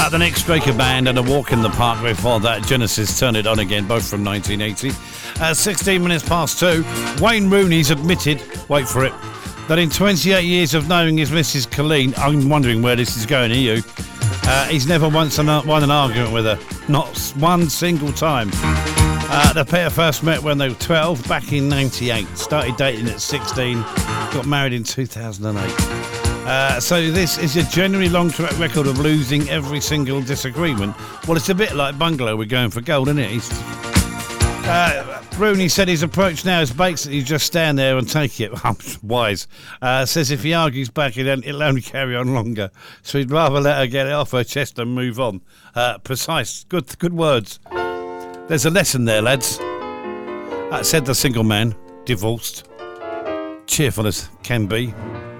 The Nick Straker Band and A Walk in the Park. Before that, Genesis, Turn It On Again, both from 1980. 16 minutes past 2. Wayne Rooney's admitted, wait for it, that in 28 years of knowing his Mrs. Colleen, I'm wondering where this is going, are you? He's never once won an argument with her. Not one single time. The pair first met when they were 12, back in 98. Started dating at 16, got married in 2008. So this is a generally long track record of losing every single disagreement. Well, it's a bit like Bungalow, we're going for gold, isn't it? Rooney said his approach now is basically just stand there and take it. Wise. Says if he argues back, it'll only carry on longer. So he'd rather let her get it off her chest and move on. Precise. Good words. There's a lesson there, lads. Said the single man, divorced, cheerful as can be.